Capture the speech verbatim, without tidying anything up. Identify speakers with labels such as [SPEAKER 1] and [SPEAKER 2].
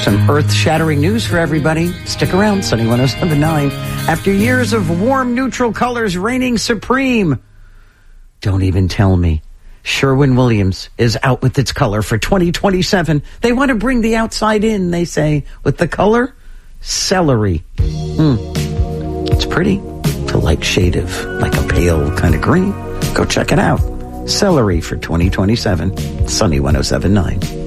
[SPEAKER 1] Some earth-shattering news for everybody. Stick around, Sunny one oh seven point nine. After years of warm, neutral colors reigning supreme, don't even tell me. Sherwin-Williams is out with its color for twenty twenty-seven. They want to bring the outside in, they say, with the color celery. Hmm. It's pretty. It's a light shade of like a pale kind of green. Go check it out. Celery for twenty twenty-seven. Sunny one oh seven point nine.